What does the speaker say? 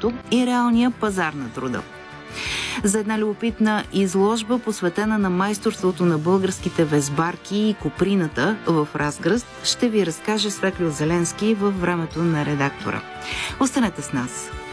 времето и реалния пазар на труда. За една любопитна изложба, посветена на майсторството на българските везбарки и коприната в Разград, ще ви разкаже Свеклю Зеленски във времето на редактора. Останете с нас!